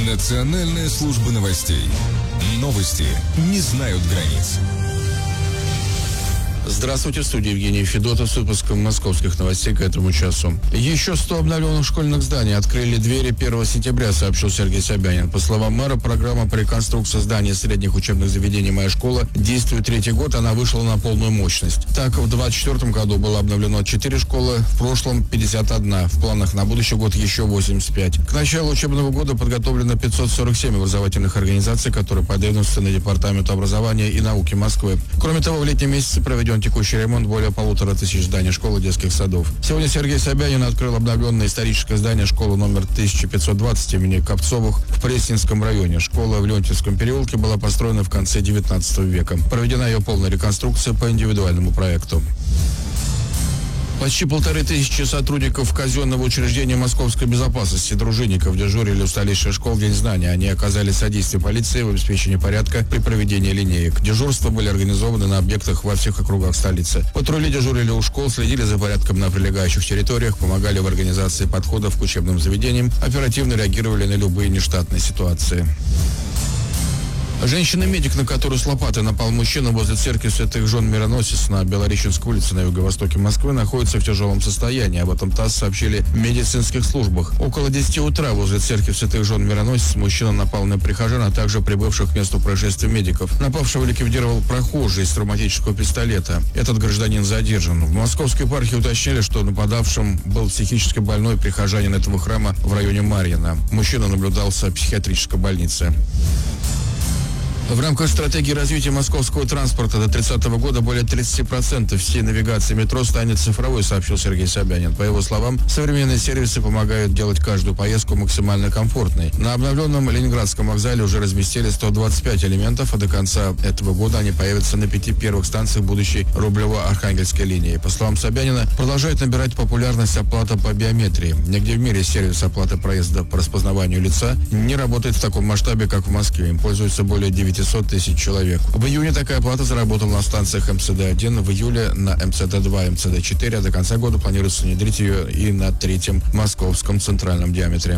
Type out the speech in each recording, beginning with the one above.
Национальная служба новостей. Новости не знают границ. Здравствуйте, в студии Евгений Федотов с выпуском московских новостей к этому часу. Еще 100 обновленных школьных зданий открыли двери 1 сентября, сообщил Сергей Собянин. По словам мэра, программа по реконструкции зданий средних учебных заведений «Моя школа» действует третий год, она вышла на полную мощность. Так, в 2024 году было обновлено 4 школы, в прошлом 51, в планах на будущий год еще 85. К началу учебного года подготовлено 547 образовательных организаций, которые подведомственны на Департаменту образования и науки Москвы. Кроме того, в летнем месяце проведен текущий ремонт более 1500 зданий школ и детских садов. Сегодня Сергей Собянин открыл обновленное историческое здание школы номер 1520 имени Копцовых в Пресненском районе. Школа в Леонтьевском переулке была построена в конце 19 века. Проведена ее полная реконструкция по индивидуальному проекту. Почти 1500 сотрудников казенного учреждения московской безопасности, дружинников, дежурили у столичной школы в День знания. Они оказали содействие полиции в обеспечении порядка при проведении линеек. Дежурства были организованы на объектах во всех округах столицы. Патрули дежурили у школ, следили за порядком на прилегающих территориях, помогали в организации подходов к учебным заведениям, оперативно реагировали на любые нештатные ситуации. Женщина-медик, на которую с лопатой напал мужчина возле церкви Святых Жен Мироносец на Белореченской улице на юго-востоке Москвы, находится в тяжелом состоянии. Об этом ТАСС сообщили в медицинских службах. Около 10 утра возле церкви Святых Жен Мироносец мужчина напал на прихожан, а также прибывших к месту происшествия медиков. Напавшего ликвидировал прохожий из травматического пистолета. Этот гражданин задержан. В Московской епархии уточнили, что нападавшим был психически больной прихожанин этого храма в районе Марьино. Мужчина наблюдался в психиатрической больнице. В рамках стратегии развития московского транспорта до 30 года более 30% всей навигации метро станет цифровой, сообщил Сергей Собянин. По его словам, современные сервисы помогают делать каждую поездку максимально комфортной. На обновленном Ленинградском вокзале уже разместили 125 элементов, а до конца этого года они появятся на 5 первых станциях будущей Рублево-Архангельской линии. По словам Собянина, продолжает набирать популярность оплата по биометрии. Нигде в мире сервис оплаты проезда по распознаванию лица не работает в таком масштабе, как в Москве. Им пользуются более 900 тысяч человек. В июне такая оплата заработала на станциях МЦД-1, в июле на МЦД-2 и МЦД-4, а до конца года планируется внедрить ее и на третьем московском центральном диаметре.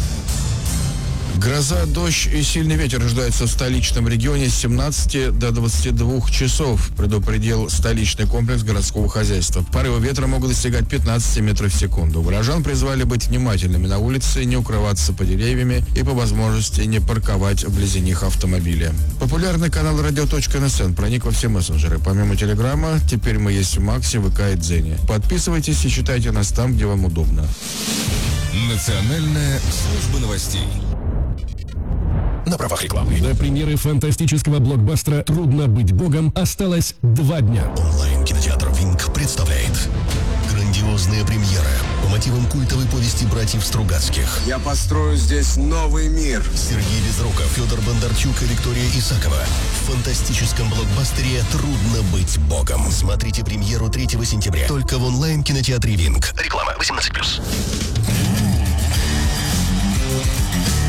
Гроза, дождь и сильный ветер ожидаются в столичном регионе с 17 до 22 часов, предупредил столичный комплекс городского хозяйства. Порывы ветра могут достигать 15 метров в секунду. Горожан призвали быть внимательными на улице, не укрываться под деревьями и по возможности не парковать вблизи них автомобили. Популярный канал radio.nsn проник во все мессенджеры. Помимо Телеграма, теперь мы есть в Максе, ВК и Дзене. Подписывайтесь и читайте нас там, где вам удобно. Национальная служба новостей. На правах рекламы. До премьеры фантастического блокбастера «Трудно быть богом» осталось 2 дня. Онлайн-кинотеатр «Винг» представляет грандиозная премьера по мотивам культовой повести братьев Стругацких. Я построю здесь новый мир. Сергей Безруков, Федор Бондарчук и Виктория Исакова. В фантастическом блокбастере «Трудно быть богом». Смотрите премьеру 3 сентября. Только в онлайн-кинотеатре «Винг». Реклама 18+.